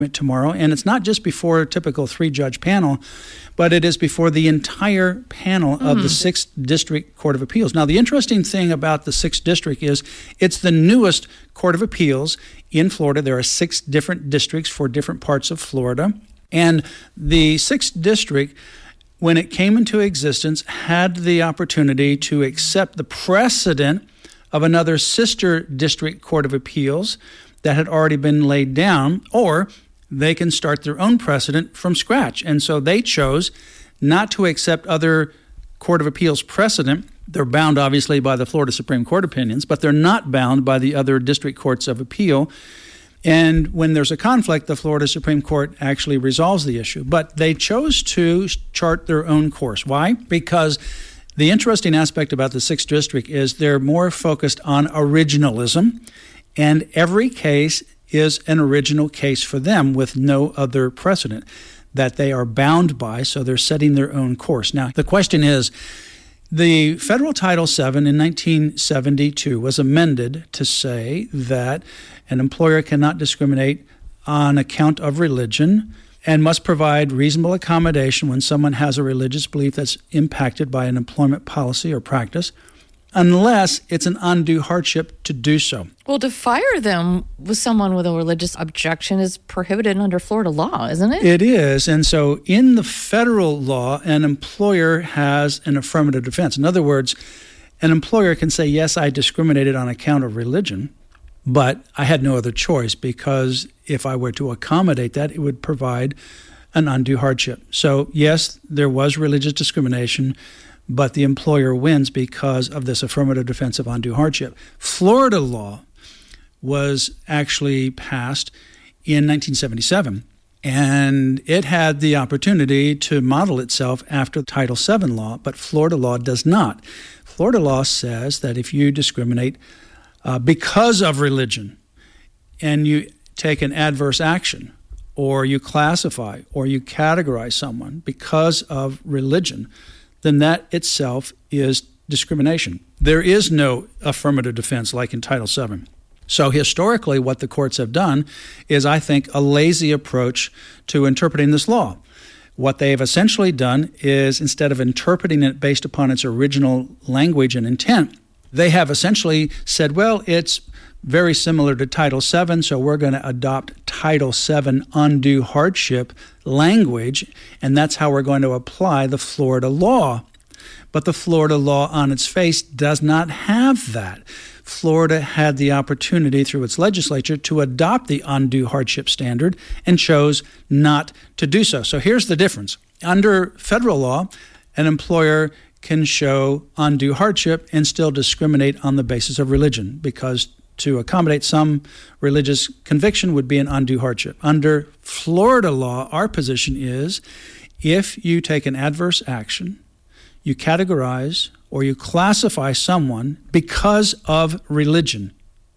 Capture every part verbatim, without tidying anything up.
tomorrow, and it's not just before a typical three-judge panel, but it is before the entire panel of mm. the sixth District Court of Appeals. Now, the interesting thing about the sixth District is it's the newest Court of Appeals in Florida. There are six different districts for different parts of Florida, and the sixth District, when it came into existence, had the opportunity to accept the precedent of another sister District Court of Appeals that had already been laid down, or they can start their own precedent from scratch. And so they chose not to accept other Court of Appeals precedent. They're bound, obviously, by the Florida Supreme Court opinions, but they're not bound by the other district courts of appeal. And when there's a conflict, the Florida Supreme Court actually resolves the issue. But they chose to chart their own course. Why? Because the interesting aspect about the sixth District is they're more focused on originalism, and every case is an original case for them with no other precedent that they are bound by, so they're setting their own course. Now, the question is, the federal Title seven in nineteen seventy-two was amended to say that an employer cannot discriminate on account of religion and must provide reasonable accommodation when someone has a religious belief that's impacted by an employment policy or practice, unless it's an undue hardship to do so. Well, to fire them with someone with a religious objection is prohibited under Florida law, isn't it? It is. And so in the federal law, an employer has an affirmative defense. In other words, an employer can say, yes, I discriminated on account of religion, but I had no other choice, because if I were to accommodate that, it would provide an undue hardship. So yes, there was religious discrimination, but the employer wins because of this affirmative defense of undue hardship. Florida law was actually passed in nineteen seventy-seven, and it had the opportunity to model itself after Title seven law, but Florida law does not. Florida law says that if you discriminate uh, because of religion, and you take an adverse action, or you classify or you categorize someone because of religion, then that itself is discrimination. There is no affirmative defense like in Title seven. So historically, what the courts have done is, I think, a lazy approach to interpreting this law. What they have essentially done is, instead of interpreting it based upon its original language and intent, they have essentially said, well, it's very similar to Title seven, so we're going to adopt Title seven undue hardship language, and that's how we're going to apply the Florida law. But the Florida law on its face does not have that. Florida had the opportunity through its legislature to adopt the undue hardship standard and chose not to do so. So here's the difference. Under federal law, an employer can show undue hardship and still discriminate on the basis of religion, because to accommodate some religious conviction would be an undue hardship. Under Florida law, our position is, if you take an adverse action, you categorize or you classify someone because of religion,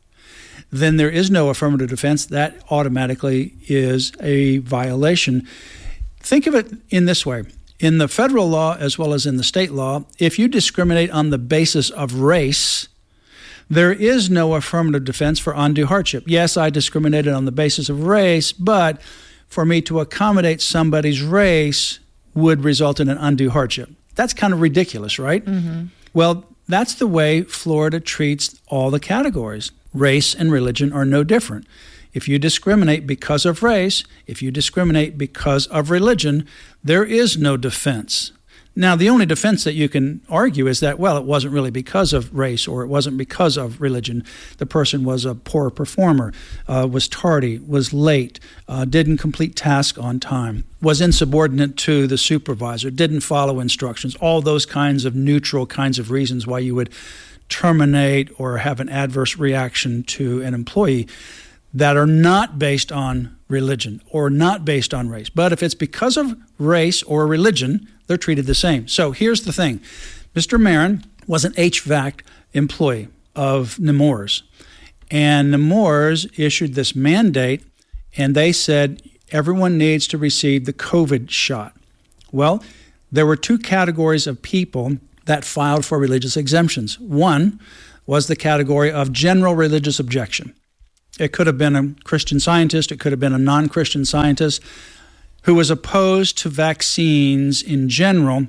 then there is no affirmative defense. That automatically is a violation. Think of it in this way. In the federal law, as well as in the state law, if you discriminate on the basis of race, there is no affirmative defense for undue hardship. Yes, I discriminated on the basis of race, but for me to accommodate somebody's race would result in an undue hardship. That's kind of ridiculous, right? Mm-hmm. Well, that's the way Florida treats all the categories. Race and religion are no different. If you discriminate because of race, if you discriminate because of religion, there is no defense. Now, the only defense that you can argue is that, well, it wasn't really because of race, or it wasn't because of religion. The person was a poor performer, uh, was tardy, was late, uh, didn't complete tasks on time, was insubordinate to the supervisor, didn't follow instructions, all those kinds of neutral kinds of reasons why you would terminate or have an adverse reaction to an employee that are not based on religion or not based on race. But if it's because of race or religion, they're treated the same. So here's the thing. Mister Marin was an H V A C employee of Nemours. And Nemours issued this mandate, and they said everyone needs to receive the COVID shot. Well, there were two categories of people that filed for religious exemptions. One was the category of general religious objection. It could have been a Christian Scientist. It could have been a non-Christian scientist who was opposed to vaccines in general,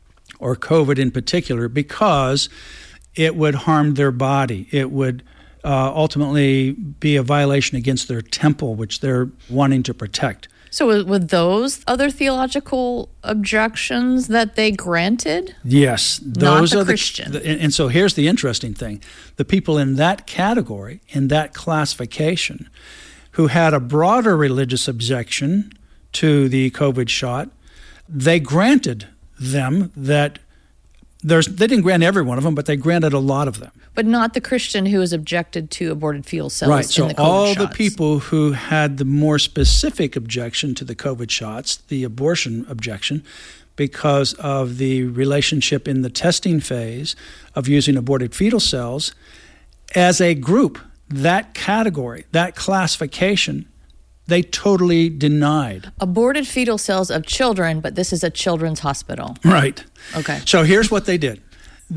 or COVID in particular, because it would harm their body. It would uh, ultimately be a violation against their temple, which they're wanting to protect. So were those other theological objections that they granted? Yes. Those Not the are Christian. The, and so here's the interesting thing. The people in that category, in that classification, who had a broader religious objection to the COVID shot, they granted them that there's, they didn't grant every one of them, but they granted a lot of them. But not the Christian who was objected to aborted fetal cells right. So in the COVID all shots. the people who had the more specific objection to the COVID shots, the abortion objection, because of the relationship in the testing phase of using aborted fetal cells, as a group, that category, that classification, they totally denied. Aborted fetal cells of children, but this is a children's hospital. Right. Okay. So here's what they did.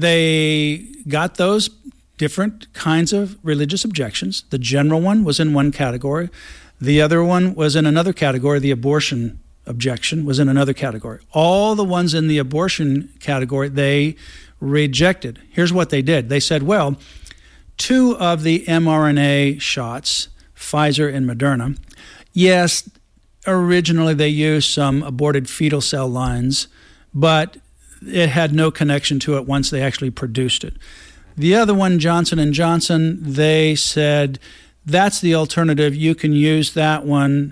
They got those different kinds of religious objections. The general one was in one category. The other one was in another category. The abortion objection was in another category. All the ones in the abortion category, they rejected. Here's what they did. They said, well, two of the mRNA shots, Pfizer and Moderna, yes, originally they used some aborted fetal cell lines, but it had no connection to it once they actually produced it. The other one, Johnson and Johnson, they said, that's the alternative. You can use that one,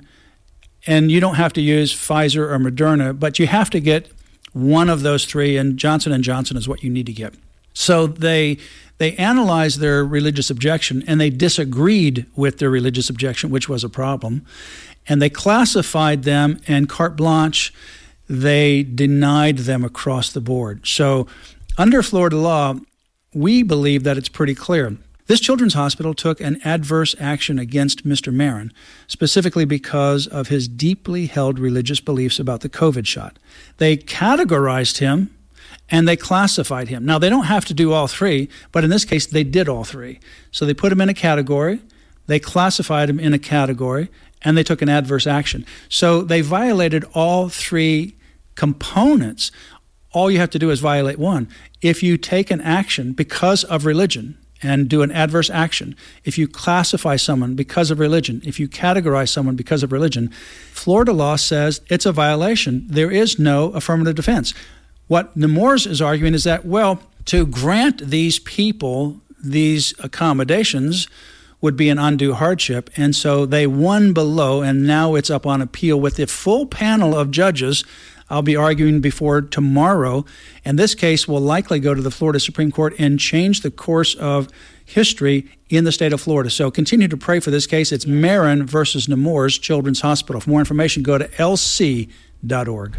and you don't have to use Pfizer or Moderna, but you have to get one of those three, and Johnson and Johnson is what you need to get. So they they analyzed their religious objection, and they disagreed with their religious objection, which was a problem, and they classified them, and carte blanche, they denied them across the board. So under Florida law, we believe that it's pretty clear. This children's hospital took an adverse action against Mister Marin, specifically because of his deeply held religious beliefs about the COVID shot. They categorized him and they classified him. Now, they don't have to do all three, but in this case, they did all three. So they put him in a category, they classified him in a category, and they took an adverse action. So they violated all three components. All you have to do is violate one. If you take an action because of religion and do an adverse action, if you classify someone because of religion, if you categorize someone because of religion, Florida law says it's a violation. There is no affirmative defense. What Nemours is arguing is that, well, to grant these people these accommodations would be an undue hardship, and so they won below, and now it's up on appeal with the full panel of judges. I'll be arguing before tomorrow, and this case will likely go to the Florida Supreme Court and change the course of history in the state of Florida. So continue to pray for this case. It's Marin versus Nemours Children's Hospital. For more information, go to L C dot org.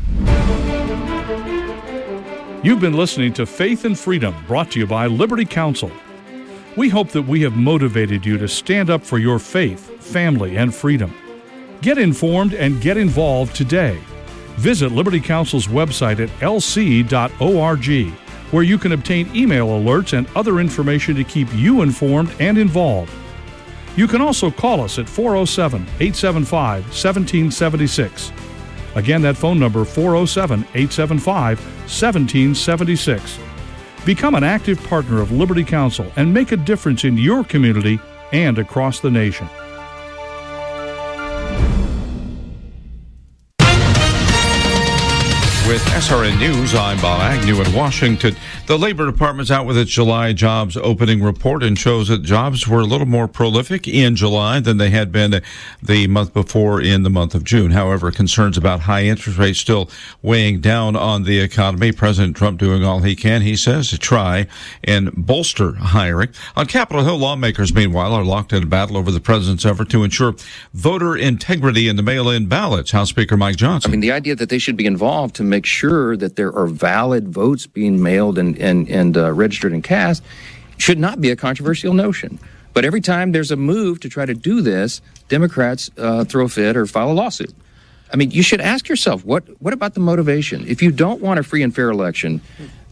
You've been listening to Faith and Freedom, brought to you by Liberty Counsel. We hope that we have motivated you to stand up for your faith, family, and freedom. Get informed and get involved today. Visit Liberty Counsel's website at L C dot org, where you can obtain email alerts and other information to keep you informed and involved. You can also call us at four oh seven, eight seven five, one seven seven six. Again, that phone number, four oh seven, eight seven five, one seven seven six. Become an active partner of Liberty Counsel and make a difference in your community and across the nation. With S R N News, I'm Bob Agnew in Washington. The Labor Department's out with its July jobs opening report and shows that jobs were a little more prolific in July than they had been the month before in the month of June. However, concerns about high interest rates still weighing down on the economy. President Trump doing all he can, he says, to try and bolster hiring. On Capitol Hill, lawmakers, meanwhile, are locked in a battle over the president's effort to ensure voter integrity in the mail-in ballots. House Speaker Mike Johnson. I mean, the idea that they should be involved to make sure that there are valid votes being mailed and, and, and uh, registered and cast should not be a controversial notion. But every time there's a move to try to do this, Democrats uh, throw a fit or file a lawsuit. I mean, you should ask yourself, what, what about the motivation? If you don't want a free and fair election,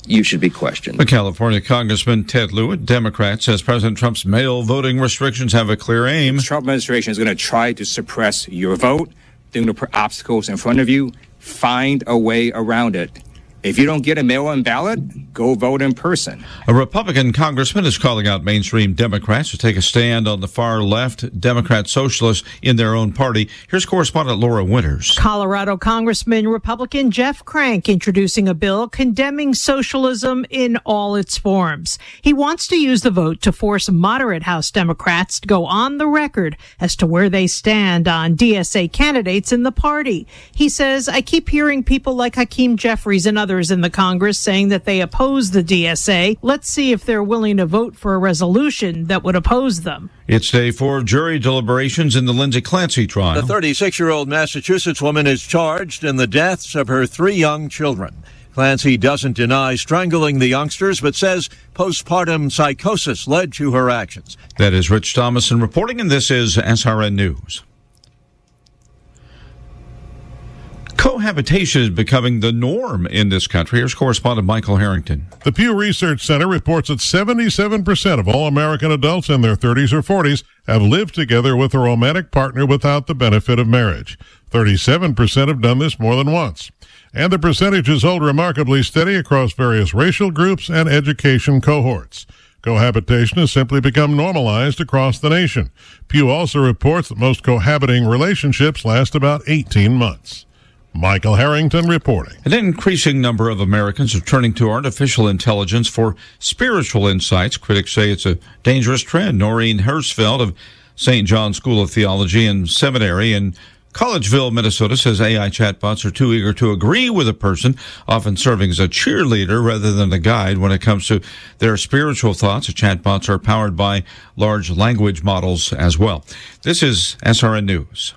you should be questioned. The California Congressman Ted Lewitt, Democrat, says President Trump's mail voting restrictions have a clear aim. The Trump administration is going to try to suppress your vote. They're going to put obstacles in front of you. Find a way around it. If you don't get a mail-in ballot, go vote in person. A Republican congressman is calling out mainstream Democrats to take a stand on the far left Democrat socialists in their own party. Here's correspondent Laura Winters. Colorado Congressman Republican Jeff Crank introducing a bill condemning socialism in all its forms. He wants to use the vote to force moderate House Democrats to go on the record as to where they stand on D S A candidates in the party. He says, I keep hearing people like Hakeem Jeffries and others in the Congress saying that they oppose the D S A. Let's see if they're willing to vote for a resolution that would oppose them. It's day four of jury deliberations in the Lindsay Clancy trial. The thirty-six-year-old Massachusetts woman is charged in the deaths of her three young children. Clancy doesn't deny strangling the youngsters, but says postpartum psychosis led to her actions. That is Rich Thomason reporting, and this is S R N News. Cohabitation is becoming the norm in this country. Here's correspondent Michael Harrington. The Pew Research Center reports that seventy-seven percent of all American adults in their thirties or forties have lived together with a romantic partner without the benefit of marriage. thirty-seven percent have done this more than once. And the percentages hold remarkably steady across various racial groups and education cohorts. Cohabitation has simply become normalized across the nation. Pew also reports that most cohabiting relationships last about eighteen months. Michael Harrington reporting. An increasing number of Americans are turning to artificial intelligence for spiritual insights. Critics say it's a dangerous trend. Noreen Hersfeld of Saint John's School of Theology and Seminary in Collegeville, Minnesota, says A I chatbots are too eager to agree with a person, often serving as a cheerleader rather than a guide when it comes to their spiritual thoughts. The chatbots are powered by large language models as well. This is S R N News.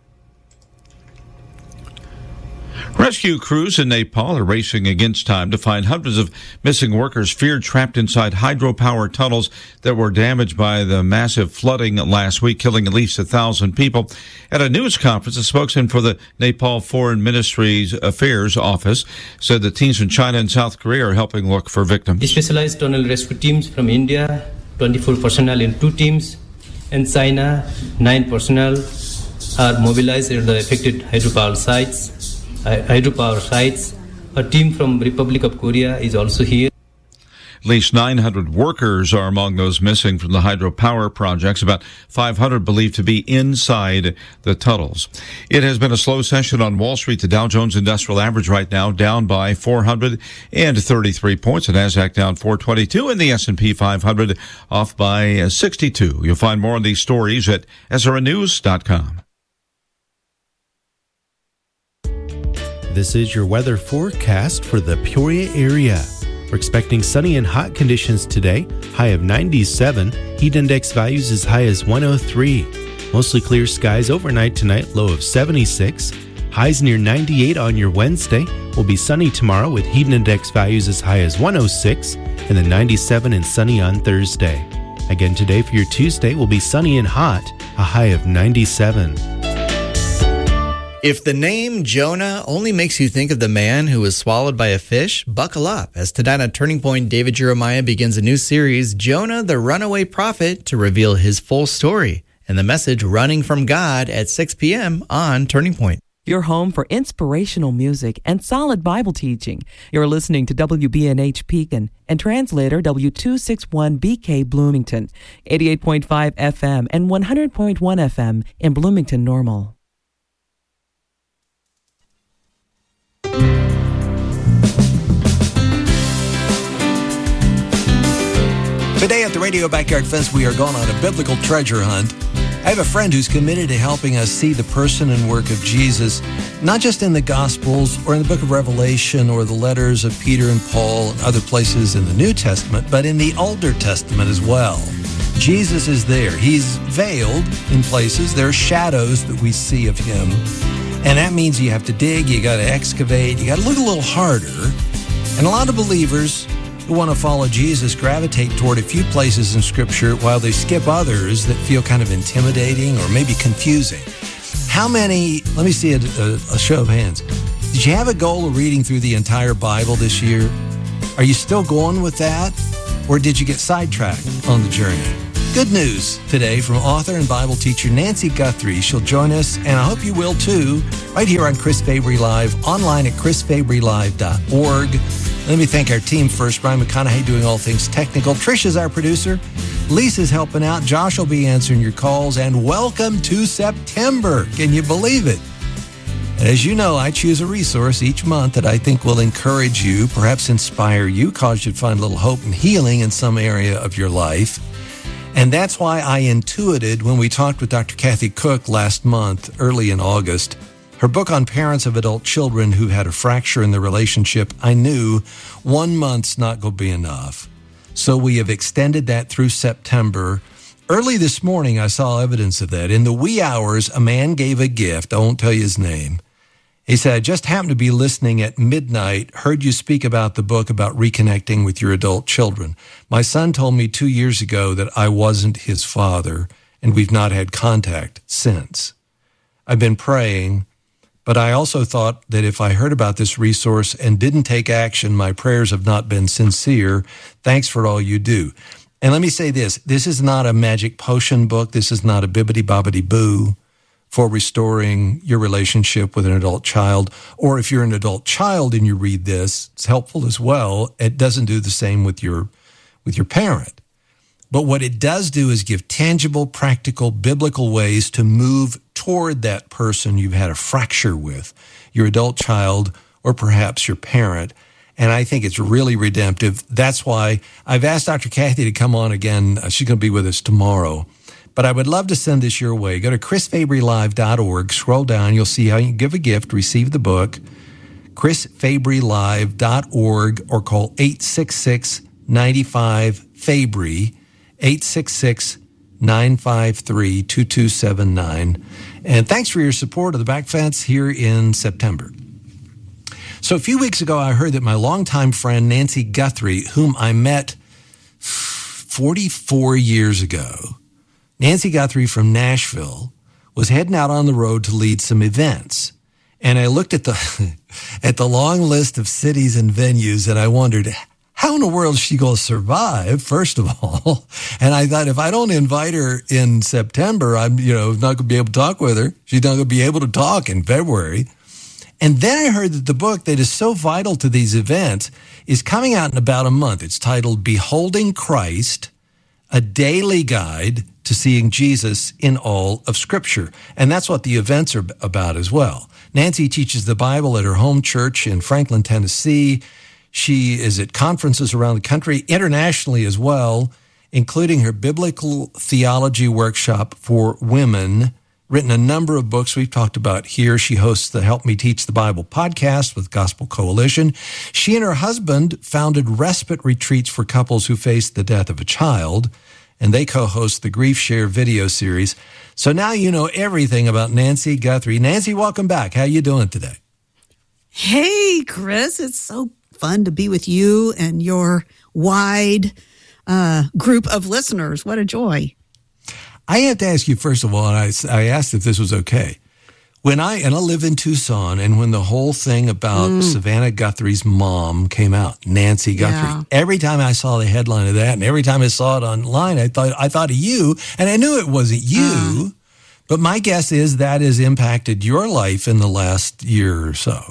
Rescue crews in Nepal are racing against time to find hundreds of missing workers feared trapped inside hydropower tunnels that were damaged by the massive flooding last week, killing at least a thousand people. At a news conference, a spokesman for the Nepal Foreign Ministry's Affairs Office said that teams from China and South Korea are helping look for victims. Specialized tunnel rescue teams from India, twenty-four personnel in two teams, and China, nine personnel are mobilized at the affected hydropower sites. hydropower sites. A team from Republic of Korea is also here. At least nine hundred workers are among those missing from the hydropower projects, about five hundred believed to be inside the tunnels. It has been a slow session on Wall Street. The Dow Jones Industrial Average right now down by four hundred thirty-three points. The Nasdaq down four twenty-two, and the S and P five hundred off by sixty-two. You'll find more on these stories at S R N news dot com. This is your weather forecast for the Peoria area. We're expecting sunny and hot conditions today, high of ninety-seven, heat index values as high as one oh three. Mostly clear skies overnight tonight, low of seventy-six. Highs near ninety-eight on your Wednesday. Will be sunny tomorrow with heat index values as high as one oh six, and then ninety-seven and sunny on Thursday. Again today for your Tuesday will be sunny and hot, a high of ninety-seven. If the name Jonah only makes you think of the man who was swallowed by a fish, buckle up. As tonight on Turning Point, David Jeremiah begins a new series, Jonah the Runaway Prophet, to reveal his full story and the message Running from God at six p.m. on Turning Point. Your home for inspirational music and solid Bible teaching. You're listening to W B N H Pekin and translator W two sixty-one B K Bloomington, eighty-eight point five F M and one hundred point one F M in Bloomington Normal. Today at the Radio Backyard Fence, we are going on a biblical treasure hunt. I have a friend who's committed to helping us see the person and work of Jesus, not just in the Gospels or in the book of Revelation or the letters of Peter and Paul and other places in the New Testament, but in the Older Testament as well. Jesus is there. He's veiled in places. There are shadows that we see of him. And that means you have to dig, you got to excavate, you got to look a little harder. And a lot of believers who want to follow Jesus gravitate toward a few places in Scripture while they skip others that feel kind of intimidating or maybe confusing. How many, let me see a, a, a show of hands. Did you have a goal of reading through the entire Bible this year? Are you still going with that? Or did you get sidetracked on the journey? Good news today from author and Bible teacher Nancy Guthrie. She'll join us, and I hope you will too, right here on Chris Fabry Live, online at chris fabry live dot org. Let me thank our team first. Brian McConaughey doing all things technical. Trisha's our producer. Lisa's helping out. Josh will be answering your calls. And welcome to September. Can you believe it? As you know, I choose a resource each month that I think will encourage you, perhaps inspire you, cause you to find a little hope and healing in some area of your life. And that's why I intuited when we talked with Doctor Kathy Cook last month, early in August, her book on parents of adult children who had a fracture in their relationship. I knew one month's not going to be enough. So we have extended that through September. Early this morning, I saw evidence of that. In the wee hours, a man gave a gift. I won't tell you his name. He said, I just happened to be listening at midnight, heard you speak about the book about reconnecting with your adult children. My son told me two years ago that I wasn't his father, and we've not had contact since. I've been praying, but I also thought that if I heard about this resource and didn't take action, my prayers have not been sincere. Thanks for all you do. And let me say this, this is not a magic potion book. This is not a bibbidi-bobbidi-boo for restoring your relationship with an adult child. Or if you're an adult child and you read this, it's helpful as well. It doesn't do the same with your with your parent. But what it does do is give tangible, practical, biblical ways to move toward that person you've had a fracture with, your adult child or perhaps your parent. And I think it's really redemptive. That's why I've asked Doctor Kathy to come on again. She's going to be with us tomorrow. But I would love to send this your way. Go to chris fabry live dot org. Scroll down. You'll see how you can give a gift, receive the book. chris fabry live dot org or call eight six six, nine five, Fabry, eight six six, nine five three, two two seven nine. And thanks for your support of the Back Fence here in September. So a few weeks ago, I heard that my longtime friend Nancy Guthrie, whom I met forty-four years ago, Nancy Guthrie from Nashville, was heading out on the road to lead some events. And I looked at the at the long list of cities and venues, and I wondered, how in the world is she going to survive, first of all? And I thought, if I don't invite her in September, I'm you know not going to be able to talk with her. She's not going to be able to talk in February. And then I heard that the book that is so vital to these events is coming out in about a month. It's titled Beholding Christ, a Daily Guide to Seeing Jesus in All of Scripture. And that's what the events are about as well. Nancy teaches the Bible at her home church in Franklin, Tennessee. She is at conferences around the country, internationally as well, including her biblical theology workshop for women, written a number of books we've talked about here. She hosts the Help Me Teach the Bible podcast with Gospel Coalition. She and her husband founded respite retreats for couples who face the death of a child, and they co-host the Grief Share video series. So now you know everything about Nancy Guthrie. Nancy, welcome back. How you doing today? Hey, Chris. It's so fun to be with you and your wide uh, group of listeners. What a joy. I have to ask you, first of all, and I, I asked if this was okay. When I, and I live in Tucson, and when the whole thing about mm. Savannah Guthrie's mom came out, Nancy Guthrie, yeah. every time I saw the headline of that, and every time I saw it online, I thought I thought of you, and I knew it wasn't you, uh. but my guess is that has impacted your life in the last year or so.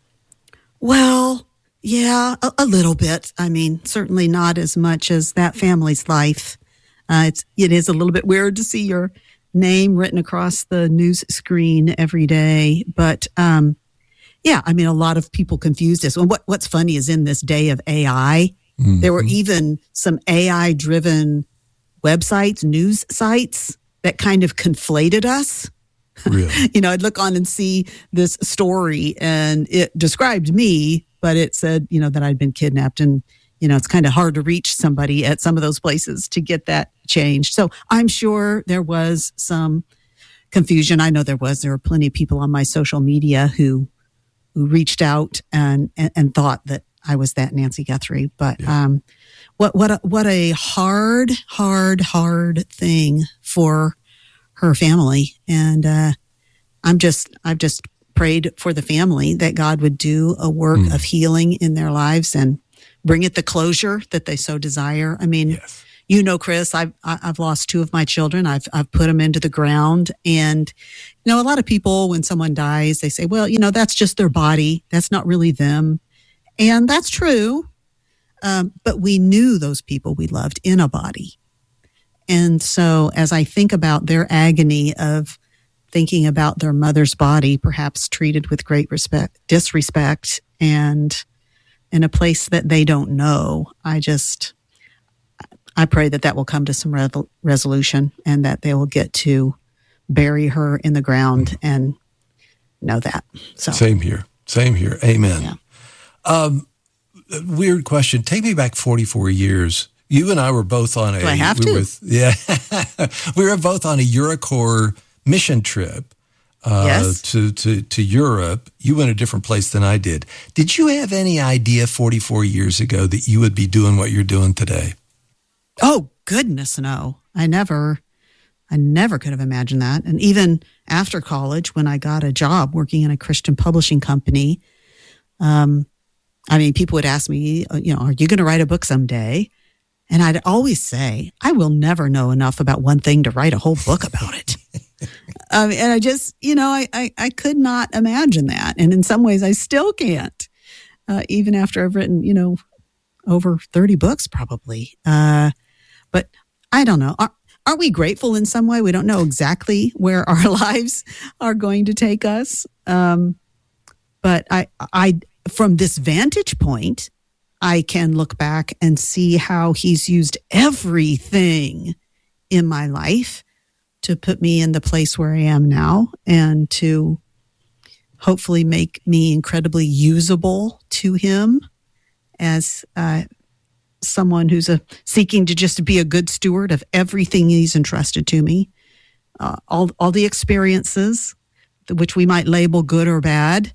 Well, yeah, a, a little bit. I mean, certainly not as much as that family's life. Uh, it's it is a little bit weird to see your name written across the news screen every day, but um, yeah, I mean, a lot of people confused us. And what what's funny is in this day of A I, mm-hmm. there were even some A I-driven websites, news sites that kind of conflated us. Really? You know, I'd look on and see this story, and it described me, but it said, you know, that I'd been kidnapped, and you know, it's kind of hard to reach somebody at some of those places to get that changed. So I'm sure there was some confusion. I know there was. There were plenty of people on my social media who who reached out and and, and thought that I was that Nancy Guthrie. But yeah. um, what what a, what a hard, hard, hard thing for her family. And uh, I'm just I've just prayed for the family that God would do a work mm. of healing in their lives, and bring it the closure that they so desire. I mean, yes. You know, Chris, I've, I've lost two of my children. I've, I've put them into the ground. And, you know, a lot of people, when someone dies, they say, well, you know, that's just their body. That's not really them. And that's true. Um, but we knew those people we loved in a body. And so as I think about their agony of thinking about their mother's body, perhaps treated with great respect, disrespect, and in a place that they don't know, I just... I pray that that will come to some re- resolution and that they will get to bury her in the ground and know that. So Same here. Same here. Amen. Yeah. Um, weird question. Take me back forty-four years. You and I were both on a... Do I have we to? Were with, yeah. We were both on a Eurocorps mission trip uh, yes. to, to, to Europe. You went a different place than I did. Did you have any idea forty-four years ago that you would be doing what you're doing today? Oh, goodness, no. I never, I never could have imagined that. And even after college, when I got a job working in a Christian publishing company, um, I mean, people would ask me, you know, are you going to write a book someday? And I'd always say, I will never know enough about one thing to write a whole book about it. um, and I just, you know, I, I, I could not imagine that. And in some ways, I still can't, uh, even after I've written, you know, over thirty books probably. Uh, But I don't know. Are, aren't we grateful in some way? We don't know exactly where our lives are going to take us. Um, but I, I, from this vantage point, I can look back and see how he's used everything in my life to put me in the place where I am now and to hopefully make me incredibly usable to him as, uh, someone who's a, seeking to just be a good steward of everything he's entrusted to me, uh, all all the experiences, which we might label good or bad.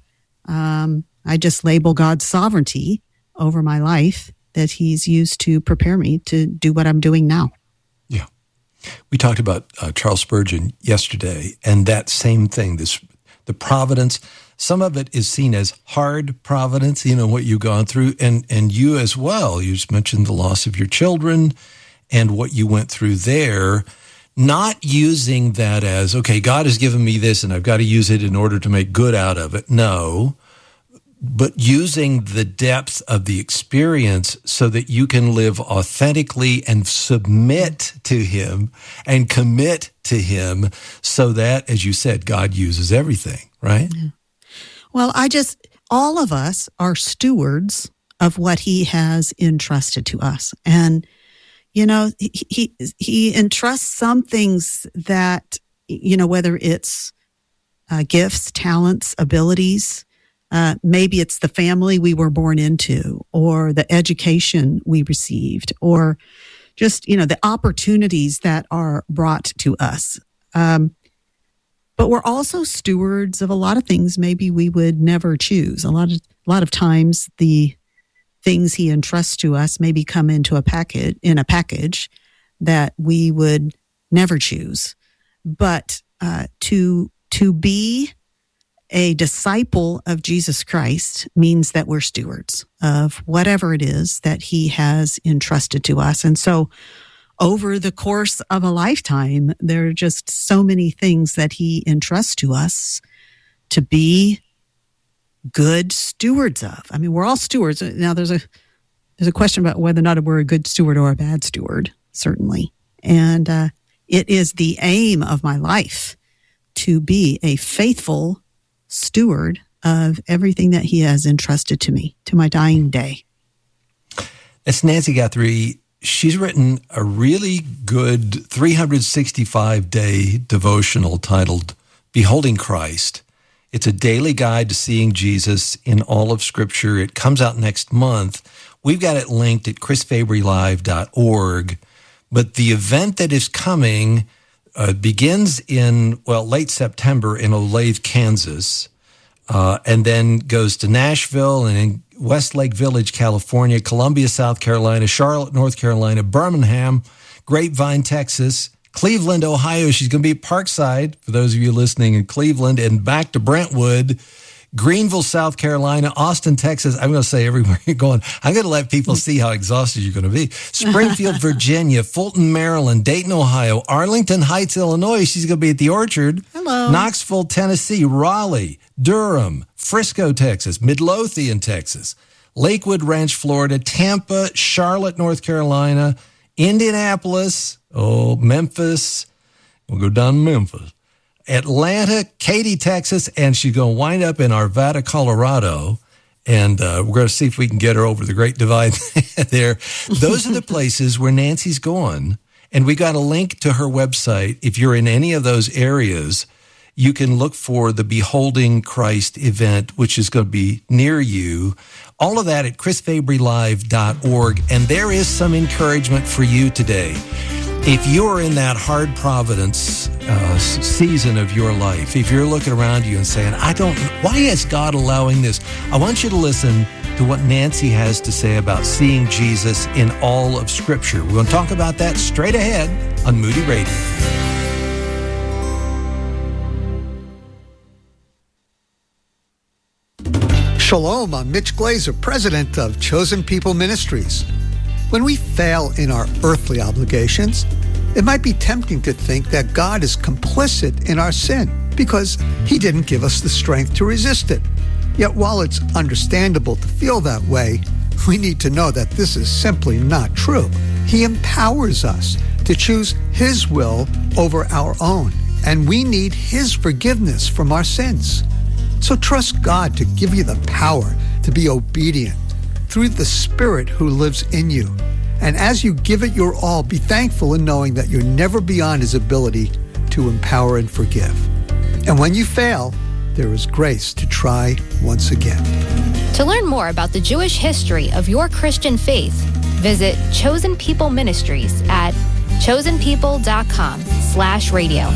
Um, I just label God's sovereignty over my life that he's used to prepare me to do what I'm doing now. Yeah. We talked about uh, Charles Spurgeon yesterday, and that same thing, this the providence. Some of it is seen as hard providence, you know, what you've gone through, and, and you as well. You just mentioned the loss of your children and what you went through there, not using that as, okay, God has given me this and I've got to use it in order to make good out of it. No, but using the depth of the experience so that you can live authentically and submit to him and commit to him so that, as you said, God uses everything, right? Yeah. Well, I just, all of us are stewards of what he has entrusted to us. And, you know, he, he, he entrusts some things that, you know, whether it's uh, gifts, talents, abilities, uh, maybe it's the family we were born into or the education we received or just, you know, the opportunities that are brought to us. Um, But we're also stewards of a lot of things maybe we would never choose. A lot of a lot of times the things he entrusts to us maybe come into a package in a package that we would never choose. But uh, to to be a disciple of Jesus Christ means that we're stewards of whatever it is that he has entrusted to us. And so over the course of a lifetime, there are just so many things that he entrusts to us to be good stewards of. I mean, we're all stewards. Now, there's a there's a question about whether or not we're a good steward or a bad steward, certainly. And uh, it is the aim of my life to be a faithful steward of everything that he has entrusted to me, to my dying day. It's Nancy Guthrie. She's written a really good three hundred sixty-five day devotional titled Beholding Christ. It's a daily guide to seeing Jesus in all of Scripture. It comes out next month. We've got it linked at chris fabry live dot org. But the event that is coming uh, begins in, well, late September in Olathe, Kansas, uh, and then goes to Nashville and in Westlake Village, California, Columbia, South Carolina, Charlotte, North Carolina, Birmingham, Grapevine, Texas, Cleveland, Ohio. She's going to be at Parkside, for those of you listening in Cleveland, and back to Brentwood. Greenville, South Carolina, Austin, Texas. I'm going to say everywhere you're going. I'm going to let people see how exhausted you're going to be. Springfield, Virginia, Fulton, Maryland, Dayton, Ohio, Arlington Heights, Illinois. She's going to be at the Orchard. Hello. Knoxville, Tennessee, Raleigh, Durham, Frisco, Texas, Midlothian, Texas, Lakewood Ranch, Florida, Tampa, Charlotte, North Carolina, Indianapolis, oh, Memphis. We'll go down to Memphis. Atlanta, Katy, Texas, and she's going to wind up in Arvada, Colorado, and uh, we're going to see if we can get her over the Great Divide there. Those are the places where Nancy's going, and we got a link to her website. If you're in any of those areas, you can look for the Beholding Christ event, which is going to be near you. All of that at chris fabry live dot org, and there is some encouragement for you today. If you're in that hard providence uh, season of your life, if you're looking around you and saying, I don't, why is God allowing this? I want you to listen to what Nancy has to say about seeing Jesus in all of Scripture. We're going to talk about that straight ahead on Moody Radio. Shalom, I'm Mitch Glazer, president of Chosen People Ministries. When we fail in our earthly obligations, it might be tempting to think that God is complicit in our sin because he didn't give us the strength to resist it. Yet while it's understandable to feel that way, we need to know that this is simply not true. He empowers us to choose his will over our own, and we need his forgiveness from our sins. So trust God to give you the power to be obedient through the Spirit who lives in you. And as you give it your all, be thankful in knowing that you're never beyond his ability to empower and forgive. And when you fail, there is grace to try once again. To learn more about the Jewish history of your Christian faith, visit Chosen People Ministries at chosenpeople.com slash radio.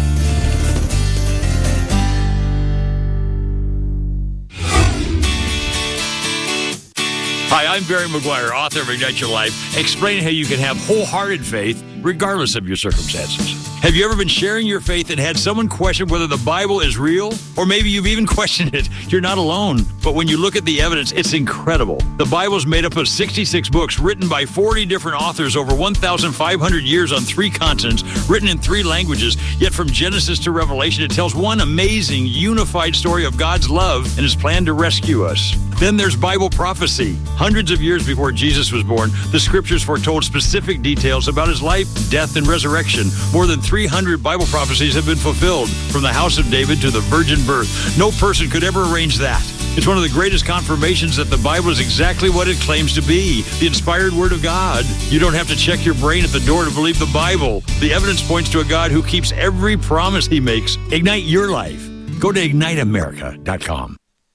Hi, I'm Barry McGuire, author of Ignite Your Life, explaining how you can have wholehearted faith regardless of your circumstances. Have you ever been sharing your faith and had someone question whether the Bible is real? Or maybe you've even questioned it. You're not alone. But when you look at the evidence, it's incredible. The Bible's made up of sixty-six books written by forty different authors over one thousand five hundred years on three continents, written in three languages. Yet from Genesis to Revelation, it tells one amazing, unified story of God's love and his plan to rescue us. Then there's Bible prophecy. Hundreds of years before Jesus was born, the scriptures foretold specific details about his life, death, and resurrection. More than three hundred Bible prophecies have been fulfilled, from the house of David to the virgin birth. No person could ever arrange that. It's one of the greatest confirmations that the Bible is exactly what it claims to be, the inspired Word of God. You don't have to check your brain at the door to believe the Bible. The evidence points to a God who keeps every promise he makes. Ignite your life. Go to ignite america dot com.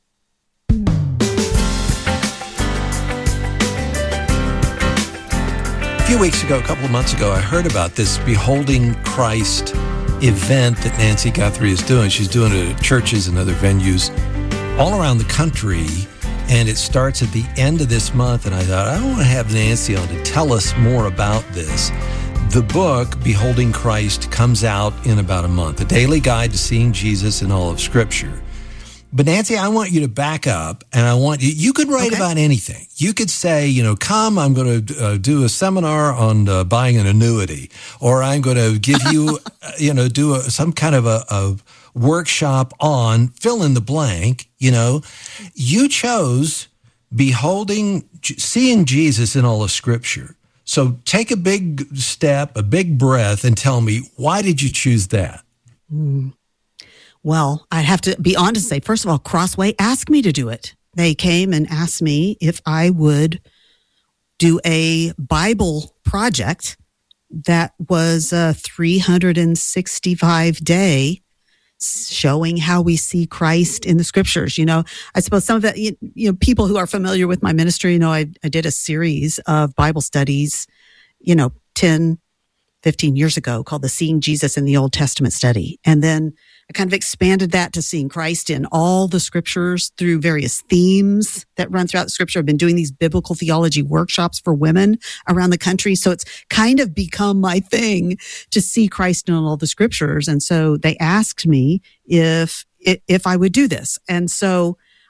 A few weeks ago, a couple of months ago, I heard about this Beholding Christ event that Nancy Guthrie is doing. She's doing it at churches and other venues all around the country, and it starts at the end of this month. And I thought, I want to have Nancy on to tell us more about this. The book, Beholding Christ, comes out in about a month, a daily guide to seeing Jesus in all of Scripture. But Nancy, I want you to back up, and I want you, you could write okay. about anything. You could say, you know, come, I'm going to uh, do a seminar on uh, buying an annuity, or I'm going to give you, you know, do a, some kind of a, a workshop on fill in the blank. You know, you chose beholding, seeing Jesus in all of Scripture. So take a big step, a big breath, and tell me, why did you choose that? Mm. Well, I'd have to be honest and say, first of all, Crossway asked me to do it. They came and asked me if I would do a Bible project that was a three hundred sixty-five day showing how we see Christ in the Scriptures. You know, I suppose some of that, you, you know, people who are familiar with my ministry, you know, I, I did a series of Bible studies, you know, ten, fifteen years ago called the Seeing Jesus in the Old Testament study. And then I kind of expanded that to seeing Christ in all the Scriptures through various themes that run throughout the Scripture. I've been doing these biblical theology workshops for women around the country. So it's kind of become my thing to see Christ in all the Scriptures. And so they asked me if, if I would do this. And so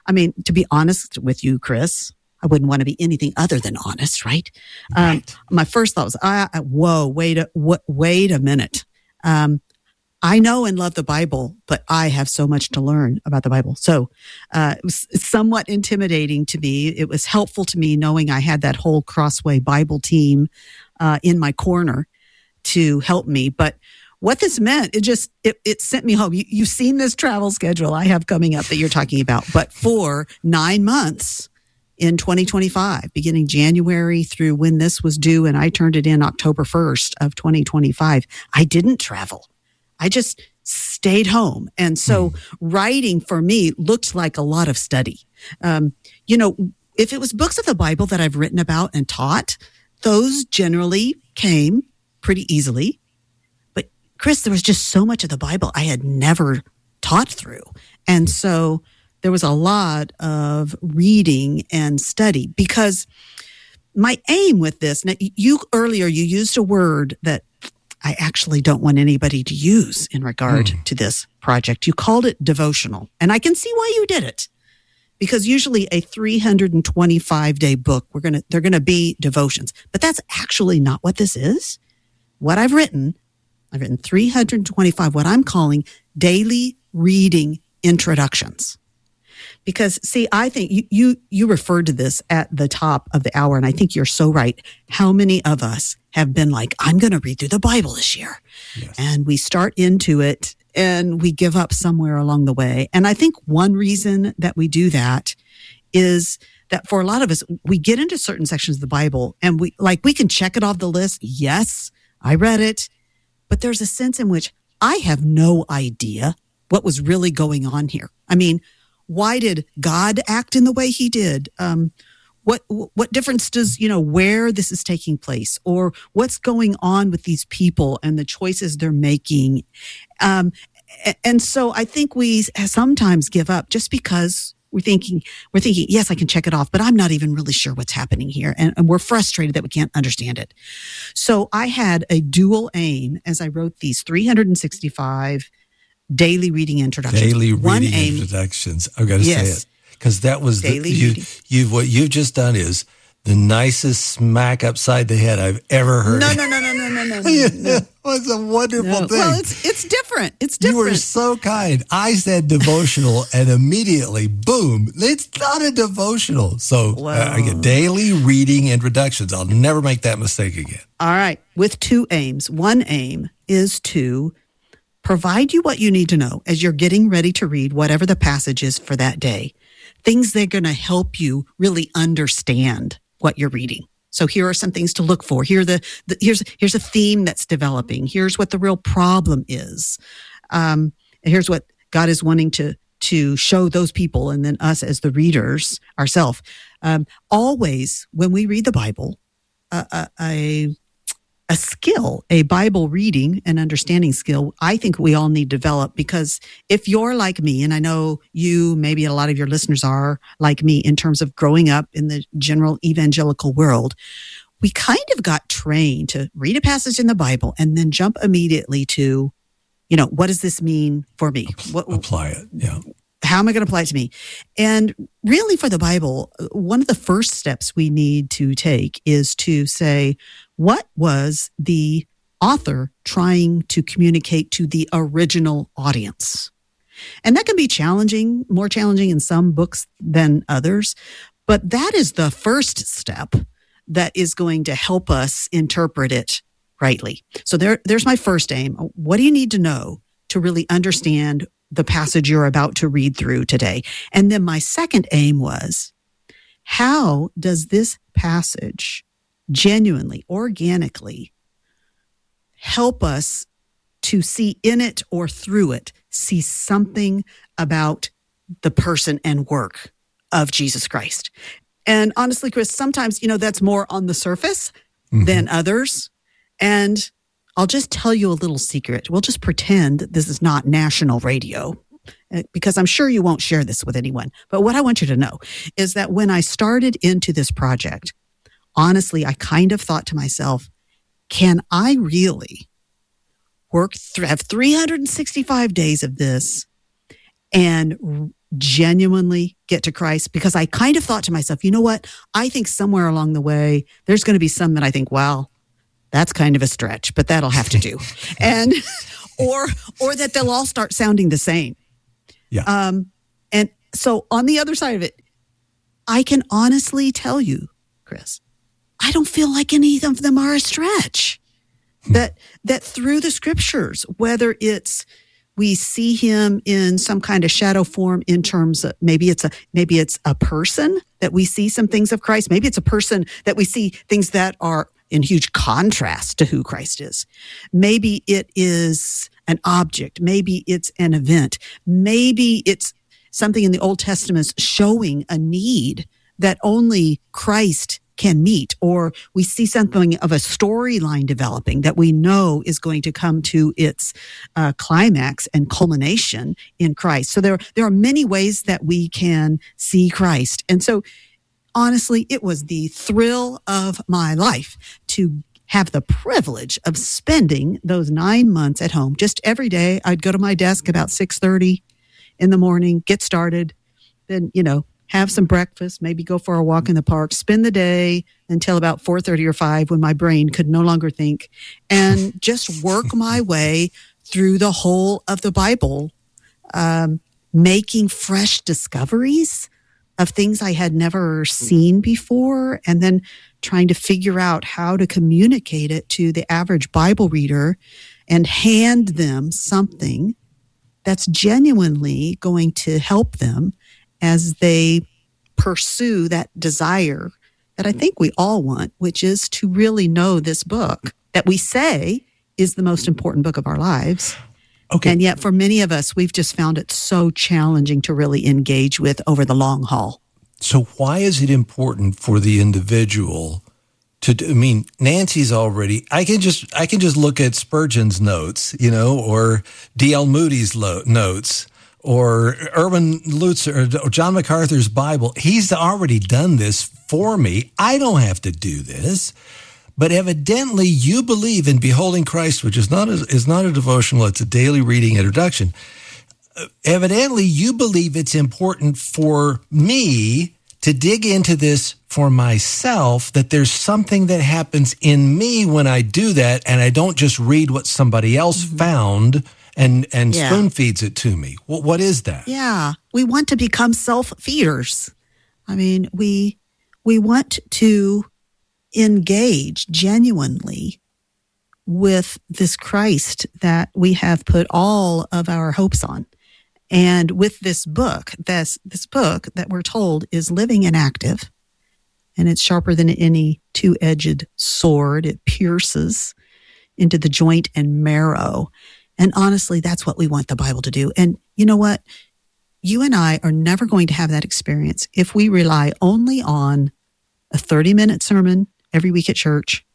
I mean, to be honest with you, Chris, I wouldn't want to be anything other than honest, right? right. Um, my first thought was, I, I, whoa, wait a, w- wait a minute. Um, I know and love the Bible, but I have so much to learn about the Bible. So uh, it was somewhat intimidating to me. It was helpful to me knowing I had that whole Crossway Bible team uh, in my corner to help me. But what this meant, it just, it, it sent me home. You, you've seen this travel schedule I have coming up that you're talking about, but for nine months in twenty twenty-five, beginning January through when this was due, and I turned it in October first of twenty twenty-five, I didn't travel. I just stayed home. And so mm. writing for me looked like a lot of study. Um, you know, if it was books of the Bible that I've written about and taught, those generally came pretty easily. But Chris, there was just so much of the Bible I had never taught through. And so there was a lot of reading and study, because my aim with this, now you earlier, you used a word that I actually don't want anybody to use in regard mm. to this project. You called it devotional, and I can see why you did it, because usually a three hundred twenty-five day book, we're going to, they're going to be devotions, but that's actually not what this is. What I've written, I've written three hundred twenty-five, what I'm calling daily reading introductions. Because see, I think you, you, you referred to this at the top of the hour, and I think you're so right. How many of us have been like, I'm going to read through the Bible this year. Yes. And we start into it and we give up somewhere along the way. And I think one reason that we do that is that for a lot of us, we get into certain sections of the Bible and we like, we can check it off the list. Yes, I read it, but there's a sense in which I have no idea what was really going on here. I mean, why did God act in the way he did? Um, what what difference does, you know, where this is taking place, or what's going on with these people and the choices they're making? Um, and so I think we sometimes give up just because we're thinking, we're thinking, yes, I can check it off, but I'm not even really sure what's happening here. And, and we're frustrated that we can't understand it. So I had a dual aim as I wrote these three hundred sixty-five daily reading introductions. Daily One reading aim, introductions. I've got to yes, say it, because that was the, daily you, reading. You've what you've just done is the nicest smack upside the head I've ever heard. No, no, no, no, no, no, no. no. It was a wonderful No. thing. Well, it's it's different. It's different. You were so kind. I said devotional, and immediately, boom! It's not a devotional. So uh, I get daily reading introductions. I'll never make that mistake again. All right, with two aims. One aim is to provide you what you need to know as you're getting ready to read whatever the passage is for that day. Things that are going to help you really understand what you're reading. So here are some things to look for. Here are the, the here's here's a theme that's developing. Here's what the real problem is. Um, and here's what God is wanting to to show those people, and then us as the readers ourselves. Um, always, when we read the Bible, uh, a, a a skill, a Bible reading and understanding skill, I think we all need to develop, because if you're like me, and I know you, maybe a lot of your listeners are like me in terms of growing up in the general evangelical world, we kind of got trained to read a passage in the Bible and then jump immediately to, you know, what does this mean for me? What, apply it, yeah. How am I going to apply it to me? And really for the Bible, one of the first steps we need to take is to say, what was the author trying to communicate to the original audience? And that can be challenging, more challenging in some books than others. But that is the first step that is going to help us interpret it rightly. So there, there's my first aim. What do you need to know to really understand the passage you're about to read through today? And then my second aim was, how does this passage genuinely, organically help us to see in it or through it, see something about the person and work of Jesus Christ? And honestly, Chris, sometimes, you know, that's more on the surface mm-hmm. than others. And I'll just tell you a little secret. We'll just pretend this is not national radio, because I'm sure you won't share this with anyone. But what I want you to know is that when I started into this project, honestly, I kind of thought to myself, can I really work, th- have three hundred sixty-five days of this and r- genuinely get to Christ? Because I kind of thought to myself, you know what? I think somewhere along the way, there's going to be some that I think, wow, that's kind of a stretch, but that'll have to do. and, or, or that they'll all start sounding the same. Yeah. Um, and so on the other side of it, I can honestly tell you, Chris, I don't feel like any of them are a stretch. that that through the scriptures, whether it's we see him in some kind of shadow form in terms of maybe it's a maybe it's a person that we see some things of Christ. Maybe it's a person that we see things that are in huge contrast to who Christ is. Maybe it is an object. Maybe it's an event. Maybe it's something in the Old Testament showing a need that only Christ can meet, or we see something of a storyline developing that we know is going to come to its uh, climax and culmination in Christ. So there, there are many ways that we can see Christ. And so honestly, it was the thrill of my life to have the privilege of spending those nine months at home. Just every day, I'd go to my desk about six thirty in the morning, get started, then, you know, have some breakfast, maybe go for a walk in the park, spend the day until about four thirty or five when my brain could no longer think, and just work my way through the whole of the Bible, um, making fresh discoveries of things I had never seen before, and then trying to figure out how to communicate it to the average Bible reader and hand them something that's genuinely going to help them as they pursue that desire that I think we all want, which is to really know this book that we say is the most important book of our lives. Okay. And yet for many of us, we've just found it so challenging to really engage with over the long haul. So why is it important for the individual to do, I mean, Nancy's already, I can just, I can just look at Spurgeon's notes, you know, or D L Moody's lo- notes, or Erwin Lutz or John MacArthur's Bible. He's already done this for me. I don't have to do this. But evidently you believe in Beholding Christ, which is not a, is not a devotional, it's a daily reading introduction. Uh, evidently you believe it's important for me to dig into this for myself, that there's something that happens in me when I do that, and I don't just read what somebody else mm-hmm. found and and Yeah. spoon feeds it to me. What what is that? Yeah, we want to become self-feeders. I mean, we we want to engage genuinely with this Christ that we have put all of our hopes on. And with this book, this this book that we're told is living and active, and it's sharper than any two-edged sword. It pierces into the joint and marrow. And honestly, that's what we want the Bible to do. And you know what? You and I are never going to have that experience if we rely only on a thirty-minute sermon every week at church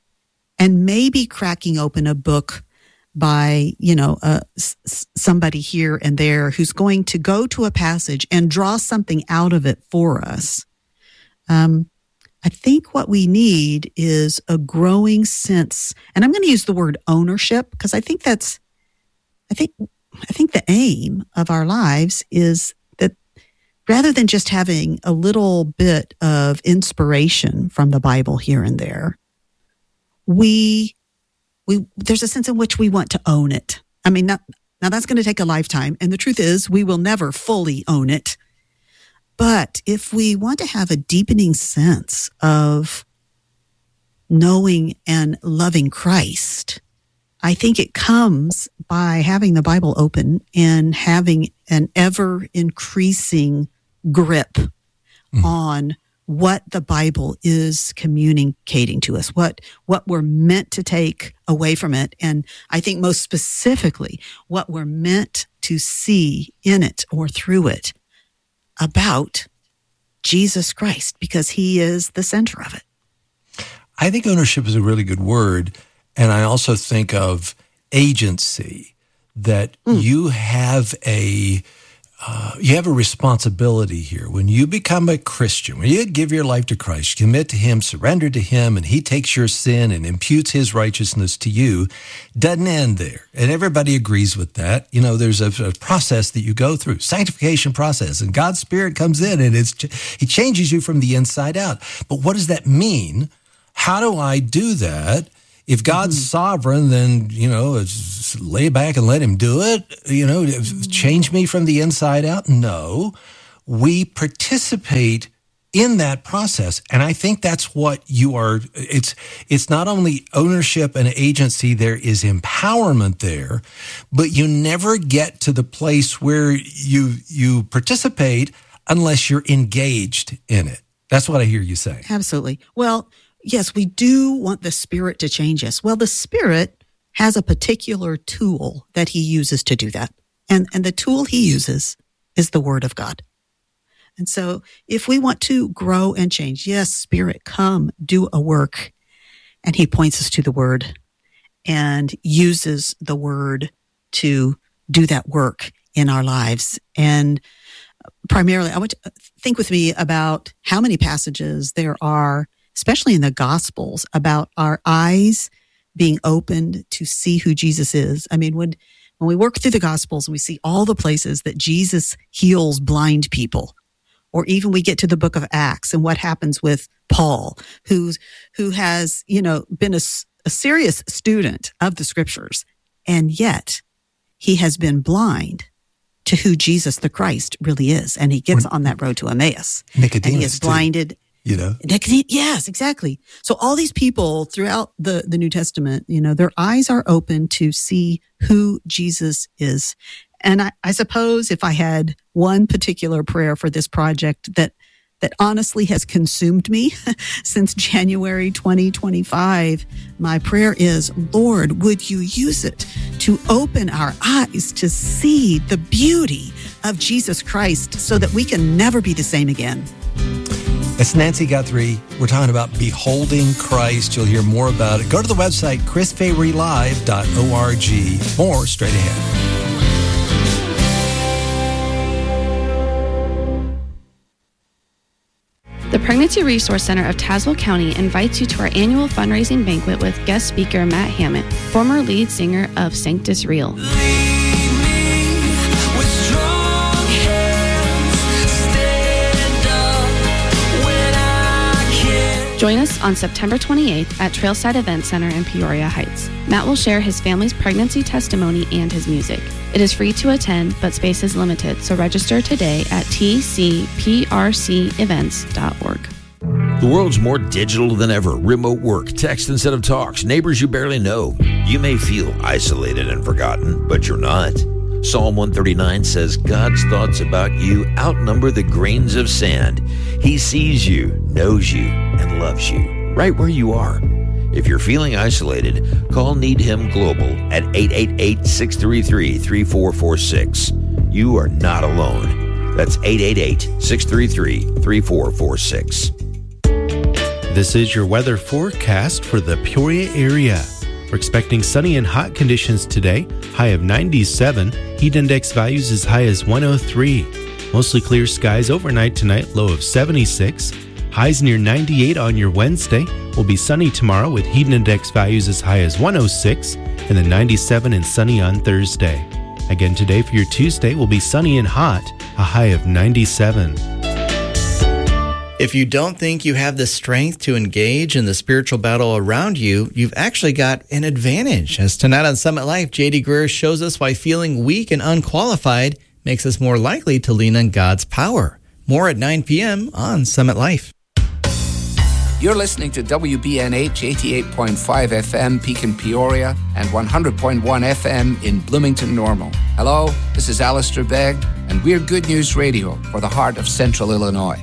and maybe cracking open a book by, you know, uh, s- somebody here and there who's going to go to a passage and draw something out of it for us. Um, I think what we need is a growing sense, and I'm going to use the word ownership because I think that's, I think, I think the aim of our lives is that rather than just having a little bit of inspiration from the Bible here and there, we, we, there's a sense in which we want to own it. I mean, not, now that's going to take a lifetime. And the truth is we will never fully own it. But if we want to have a deepening sense of knowing and loving Christ, I think it comes by having the Bible open and having an ever increasing grip mm. on what the Bible is communicating to us, what, what we're meant to take away from it. And I think most specifically, what we're meant to see in it or through it about Jesus Christ, because he is the center of it. I think ownership is a really good word. And I also think of agency, that mm. you have a, uh, you have a responsibility here. When you become a Christian, when you give your life to Christ, commit to Him, surrender to Him, and He takes your sin and imputes His righteousness to you, doesn't end there. And everybody agrees with that. You know, there's a, a process that you go through, sanctification process, and God's Spirit comes in and it's He changes you from the inside out. But what does that mean? How do I do that? If God's mm-hmm. sovereign, then, you know, it's, lay back and let Him do it. You know, change me from the inside out? No. We participate in that process. And I think that's what you are. It's, it's not only ownership and agency, there is empowerment there, but you never get to the place where you, you participate unless you're engaged in it. That's what I hear you say. Absolutely. Well, yes, we do want the Spirit to change us. Well, the Spirit has a particular tool that He uses to do that. And, and the tool He uses is the Word of God. And so if we want to grow and change, yes, Spirit, come, do a work. And He points us to the Word and uses the Word to do that work in our lives. And primarily, I want to think with me about how many passages there are, especially in the Gospels, about our eyes being opened to see who Jesus is. I mean, when when we work through the Gospels and we see all the places that Jesus heals blind people, or even we get to the book of Acts and what happens with Paul, who's who has, you know, been a, a serious student of the Scriptures, and yet he has been blind to who Jesus the Christ really is, and he gets on that road to Emmaus, Nicodemus, and he is blinded. Too. You know, yes, exactly. So all these people throughout the, the New Testament, you know, their eyes are open to see who Jesus is. And I, I suppose if I had one particular prayer for this project that, that honestly has consumed me since January twenty twenty-five, my prayer is, Lord, would you use it to open our eyes to see the beauty of Jesus Christ so that we can never be the same again. It's Nancy Guthrie. We're talking about beholding Christ. You'll hear more about it. Go to the website, chris fabry live dot org. More straight ahead. The Pregnancy Resource Center of Tazewell County invites you to our annual fundraising banquet with guest speaker Matt Hammett, former lead singer of Sanctus Real. Join us on September twenty-eighth at Trailside Event Center in Peoria Heights. Matt will share his family's pregnancy testimony and his music. It is free to attend, but space is limited, so register today at t c p r c events dot org. The world's more digital than ever. Remote work, text instead of talks, neighbors you barely know. You may feel isolated and forgotten, but you're not. Psalm one thirty-nine says God's thoughts about you outnumber the grains of sand. He sees you, knows you, and loves you, right where you are. If you're feeling isolated, call Need Him Global at eight eight eight, six three three, three four four six. You are not alone. That's eight eight eight, six three three, three four four six. This is your weather forecast for the Peoria area. We're expecting sunny and hot conditions today, high of ninety-seven, heat index values as high as one oh three. Mostly clear skies overnight tonight, low of seventy-six. Highs near ninety-eight on your Wednesday. Will be sunny tomorrow with heat index values as high as one oh six, and then ninety-seven and sunny on Thursday. Again today for your Tuesday will be sunny and hot, a high of ninety-seven. If you don't think you have the strength to engage in the spiritual battle around you, you've actually got an advantage. As tonight on Summit Life, J D Greer shows us why feeling weak and unqualified makes us more likely to lean on God's power. More at nine p.m. on Summit Life. You're listening to W B N H eighty-eight point five F M Pekin Peoria and one hundred point one F M in Bloomington Normal. Hello, this is Alistair Begg, and we're Good News Radio for the heart of Central Illinois.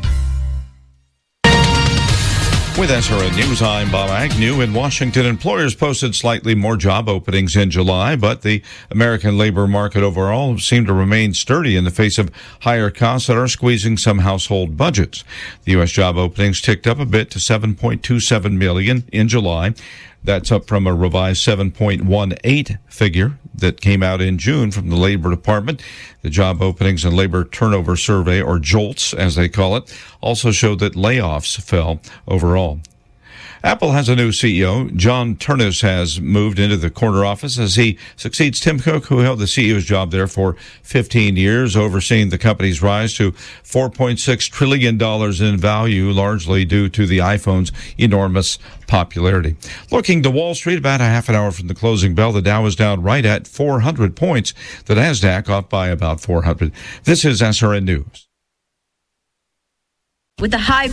With S R N News, I'm Bob Agnew. In Washington, employers posted slightly more job openings in July, but the American labor market overall seemed to remain sturdy in the face of higher costs that are squeezing some household budgets. The U S job openings ticked up a bit to seven point two seven million in July. That's up from a revised seven point one eight figure that came out in June from the Labor Department. The Job Openings and Labor Turnover Survey, or JOLTS as they call it, also showed that layoffs fell overall. Apple has a new C E O. John Ternus has moved into the corner office as he succeeds Tim Cook, who held the C E O's job there for fifteen years, overseeing the company's rise to four point six trillion dollars in value, largely due to the iPhone's enormous popularity. Looking to Wall Street, about a half an hour from the closing bell, the Dow is down right at four hundred points. The NASDAQ off by about four hundred. This is S R N News. With the high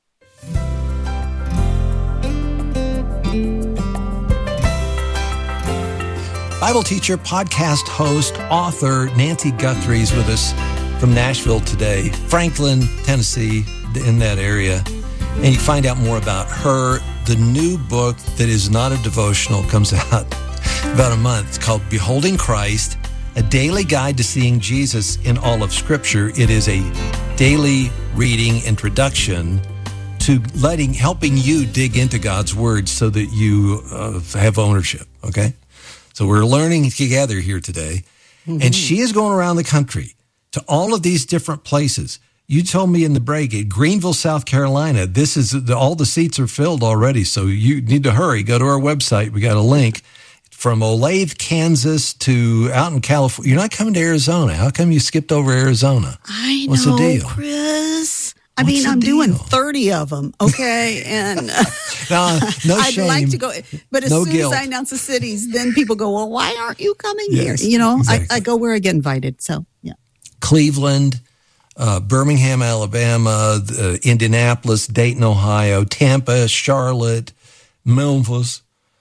Bible teacher, podcast host, author Nancy Guthrie is with us from Nashville today, Franklin, Tennessee, in that area. And you find out more about her. The new book that is not a devotional comes out about a month. It's called Beholding Christ, a daily guide to seeing Jesus in all of Scripture. It is a daily reading introduction to letting, helping you dig into God's Word so that you uh, have ownership, okay? So we're learning together here today. Mm-hmm. And she is going around the country to all of these different places. You told me in the break at Greenville, South Carolina, this is the, all the seats are filled already. So you need to hurry. Go to our website. We got a link from Olathe, Kansas to out in California. You're not coming to Arizona. How come you skipped over Arizona? I What's know, the deal? Chris. I What's mean, the I'm deal? doing thirty of them, okay? And no, no I'd shame. like to go, but as No soon guilt. as I announce the cities, then people go, well, why aren't you coming Yes, here? You know, exactly. I, I go where I get invited. So, yeah. Cleveland, uh, Birmingham, Alabama, uh, Indianapolis, Dayton, Ohio, Tampa, Charlotte, Memphis.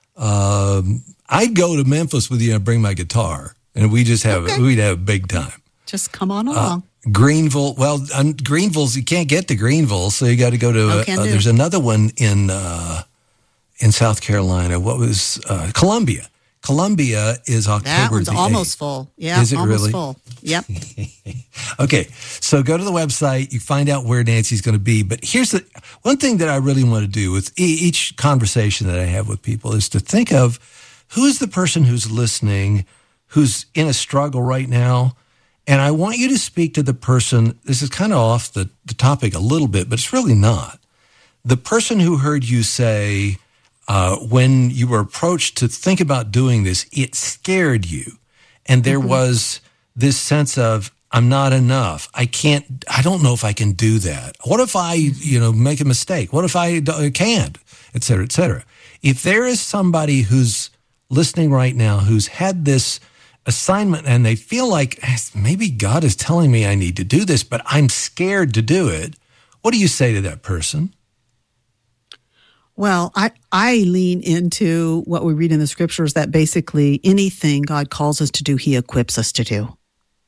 Um, I'd go to Memphis with you and bring my guitar, and we just have Okay. we'd have a big time. Just come on Uh, along. Greenville, well, um, Greenville's you can't get to Greenville, so you got to go to. Oh, Uh, can uh, do. there's another one in uh, in South Carolina. What was uh, Columbia? Columbia is October. That one's the almost eighth. full. Yeah, Is it almost really? full. Yep. Okay, so go to the website. You find out where Nancy's going to be. But here's the one thing that I really want to do with e- each conversation that I have with people is to think of who is the person who's listening, who's in a struggle right now. And I want you to speak to the person. This is kind of off the, the topic a little bit, but it's really not. The person who heard you say, uh, when you were approached to think about doing this, it scared you. And there Mm-hmm. was this sense of, I'm not enough. I can't, I don't know if I can do that. What if I, you know, make a mistake? What if I d- can't, et cetera, et cetera. If there is somebody who's listening right now who's had this assignment and they feel like maybe God is telling me I need to do this, but I'm scared to do it, what do you say to that person? Well, I, I lean into what we read in the scriptures that basically anything God calls us to do, he equips us to do.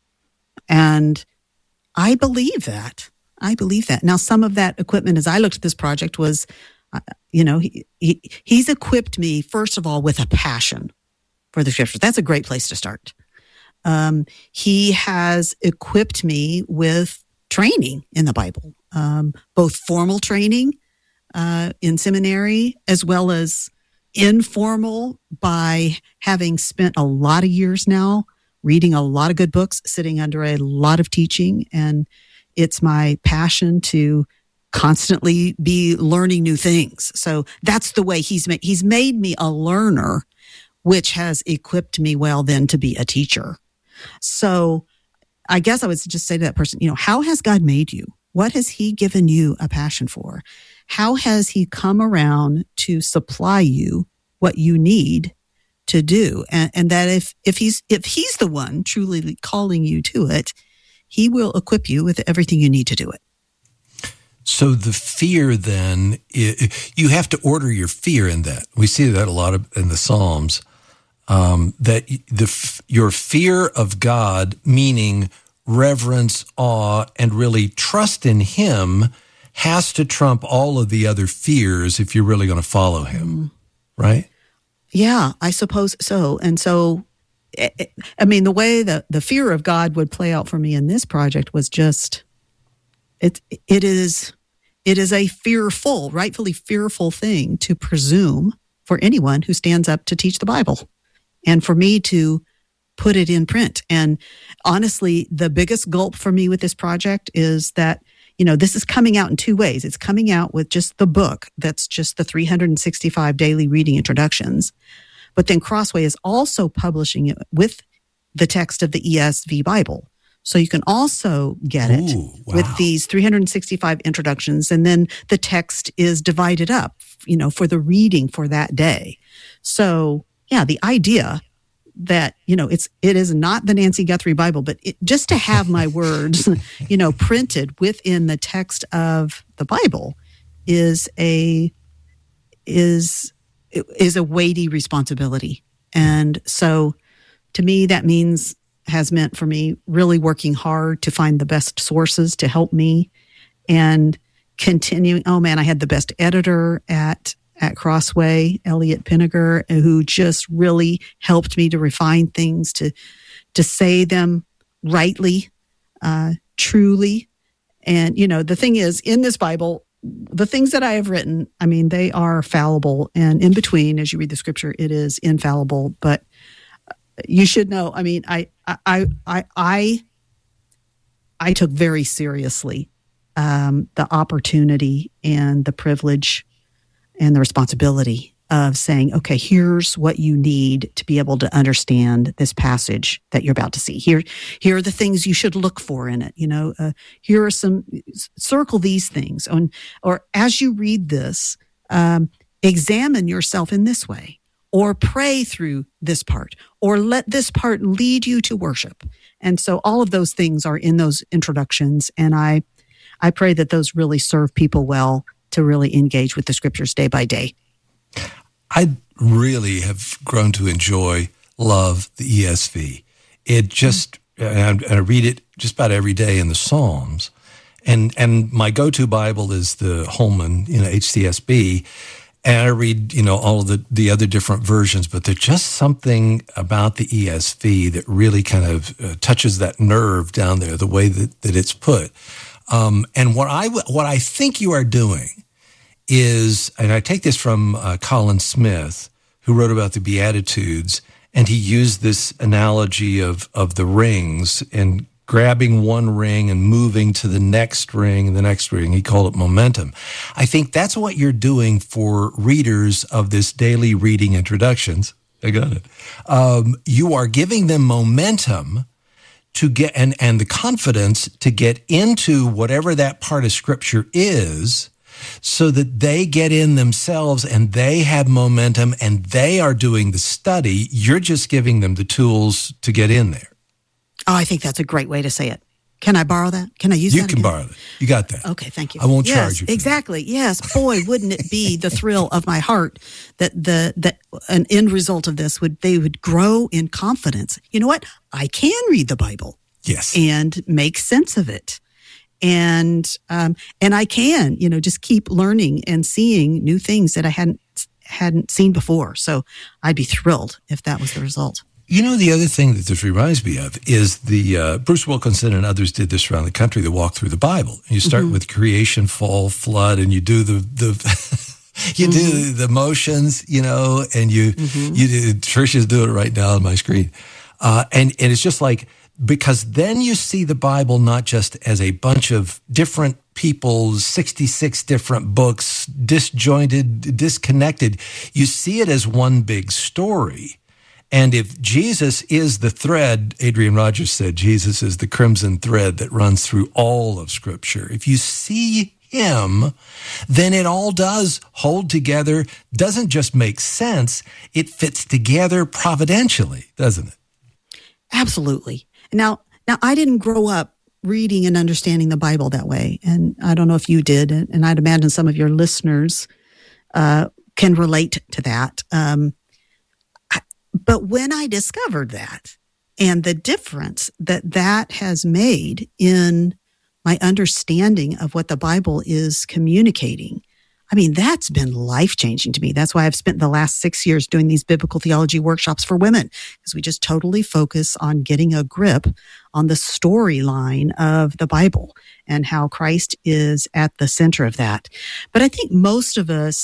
And I believe that. I believe that. Now, some of that equipment, as I looked at this project, was, uh, you know, he, he, he's equipped me, first of all, with a passion for the scriptures. That's a great place to start. Um, he has equipped me with training in the Bible, um, both formal training uh, in seminary as well as informal by having spent a lot of years now reading a lot of good books, sitting under a lot of teaching. And it's my passion to constantly be learning new things. So that's the way he's made, he's made me a learner, which has equipped me well then to be a teacher. So I guess I would just say to that person, you know, how has God made you? What has he given you a passion for? How has he come around to supply you what you need to do? And, and that if, if he's, if he's the one truly calling you to it, he will equip you with everything you need to do it. So the fear then, you have to order your fear in that. We see that a lot of, in the Psalms, um, that the your fear of God, meaning reverence, awe, and really trust in him, has to trump all of the other fears if you're really going to follow him, mm. right? Yeah, I suppose so. And so, I mean, the way that the fear of God would play out for me in this project was just, it, it is, it is a fearful, rightfully fearful thing to presume for anyone who stands up to teach the Bible and for me to put it in print. And honestly, the biggest gulp for me with this project is that, you know, this is coming out in two ways. It's coming out with just the book, that's just the three hundred sixty-five daily reading introductions. But then Crossway is also publishing it with the text of the E S V Bible. So you can also get it Ooh, wow. with these three hundred sixty-five introductions, and then the text is divided up, you know, for the reading for that day. So, yeah, the idea that, you know, it's it is not the Nancy Guthrie Bible, but it, just to have my words, you know, printed within the text of the Bible is a is is a weighty responsibility. And so, to me, that means has meant for me really working hard to find the best sources to help me and continuing. Oh man, I had the best editor at at Crossway, Elliot Pinniger, who just really helped me to refine things, to to say them rightly, uh, truly. And, you know, the thing is, in this Bible, the things that I have written, I mean, they are fallible. And in between, as you read the scripture, it is infallible. But you should know, I mean, I I I I, I took very seriously um, the opportunity and the privilege and the responsibility of saying, okay, here's what you need to be able to understand this passage that you're about to see. Here, here are the things you should look for in it. You know, uh, here are some, circle these things. On, or as you read this, um, examine yourself in this way, or pray through this part, or let this part lead you to worship. And so all of those things are in those introductions. And I, I pray that those really serve people well to really engage with the scriptures day by day. I really have grown to enjoy, love the E S V. It just, and I read it just about every day in the Psalms. And and my go-to Bible is the Holman, you know, H C S B. And I read, you know, all of the, the other different versions, but there's just something about the E S V that really kind of uh, touches that nerve down there, the way that, that it's put. Um, and what I, what I think you are doing is, and I take this from uh, Colin Smith, who wrote about the Beatitudes, and he used this analogy of, of the rings and grabbing one ring and moving to the next ring and the next ring. He called it momentum. I think that's what you're doing for readers of this daily reading introductions. I got it. Um, you are giving them momentum to get, and, and the confidence to get into whatever that part of scripture is, so that they get in themselves and they have momentum and they are doing the study. You're just giving them the tools to get in there. Oh, I think that's a great way to say it. Can I borrow that? Can I use you that? You can again? borrow that. You got that. Okay, thank you. I won't yes, charge you. For exactly. that. Yes. Boy, wouldn't it be the thrill of my heart that the that an end result of this would they would grow in confidence. You know what? I can read the Bible. Yes. And make sense of it. And um, and I can, you know, just keep learning and seeing new things that I hadn't hadn't seen before. So I'd be thrilled if that was the result. You know, the other thing that this reminds me of is the uh, Bruce Wilkinson and others did this around the country. They walk through the Bible. You start mm-hmm. with creation, fall, flood, and you do the the you mm-hmm. do the motions, you know, and you mm-hmm. you do, Trisha's doing it right now on my screen, uh, and and it's just like. Because then you see the Bible not just as a bunch of different people's sixty-six different books, disjointed, disconnected. You see it as one big story. And if Jesus is the thread, Adrian Rogers said, Jesus is the crimson thread that runs through all of Scripture. If you see him, then it all does hold together, doesn't just make sense, it fits together providentially, doesn't it? Absolutely. Now, now I didn't grow up reading and understanding the Bible that way. And I don't know if you did. And I'd imagine some of your listeners uh, can relate to that. Um, I, but when I discovered that and the difference that that has made in my understanding of what the Bible is communicating, I mean, that's been life-changing to me. That's why I've spent the last six years doing these biblical theology workshops for women, because we just totally focus on getting a grip on the storyline of the Bible and how Christ is at the center of that. But I think most of us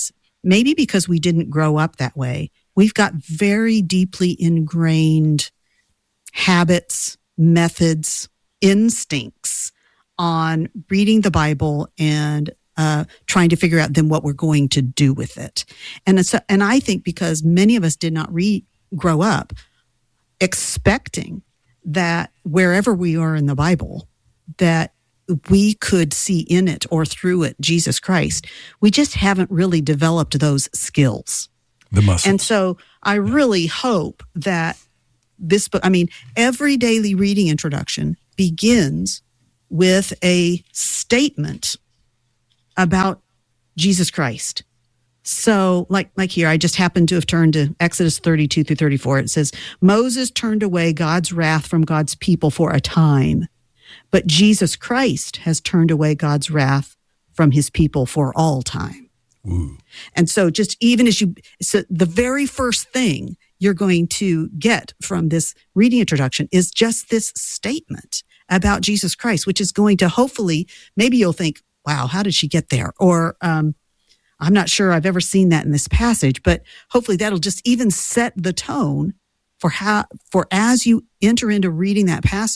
maybe because we didn't grow up that way, we've got very deeply ingrained habits, methods, instincts on reading the Bible and uh, trying to figure out then what we're going to do with it. And it's, and I think because many of us did not re- grow up expecting that wherever we are in the Bible, that we could see in it or through it Jesus Christ, we just haven't really developed those skills. The muscles. And so I really hope that this book, I mean, every daily reading introduction begins with a statement about Jesus Christ. So like, like here, I just happened to have turned to Exodus thirty-two through thirty-four. It says, Moses turned away God's wrath from God's people for a time, but Jesus Christ has turned away God's wrath from his people for all time. Ooh. And so just even as you, so the very first thing you're going to get from this reading introduction is just this statement about Jesus Christ, which is going to hopefully, maybe you'll think, wow, how did she get there? Or, um, I'm not sure I've ever seen that in this passage, but hopefully that'll just even set the tone for how, for as you enter into reading that passage,